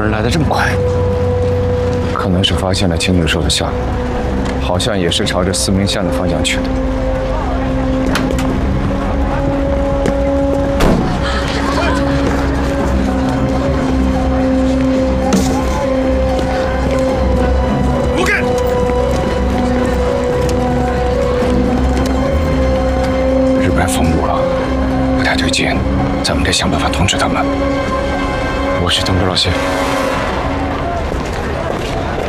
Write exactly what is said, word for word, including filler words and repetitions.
夫人来的这么快？ 可能是发现了青灵兽的下落，好像也是朝着司明县的方向去的。 咱们得想办法通知他们。 我去通知老谢。